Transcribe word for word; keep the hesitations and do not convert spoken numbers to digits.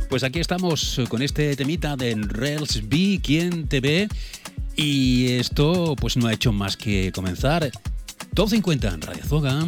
Pues aquí estamos con este temita de Rels B, ¿Quién te ve? Y esto pues no ha hecho más que comenzar. Top cincuenta en Radio Azúcar.